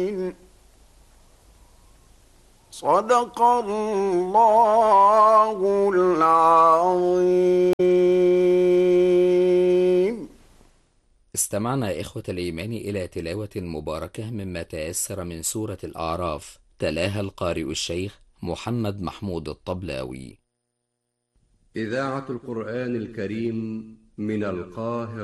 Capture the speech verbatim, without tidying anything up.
صدق الله العظيم. استمعنا يا إخوة الإيمان إلى تلاوة مباركة مما تيسر من سورة الأعراف، تلاها القارئ الشيخ محمد محمود الطبلاوي. إذاعة القرآن الكريم من القاهرة.